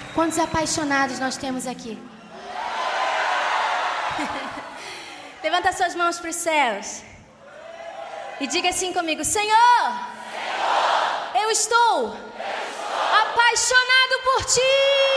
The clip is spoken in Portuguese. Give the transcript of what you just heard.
Quantos apaixonados nós temos aqui? Levanta suas mãos para os céus e diga assim comigo: Senhor, eu estou apaixonado por Ti.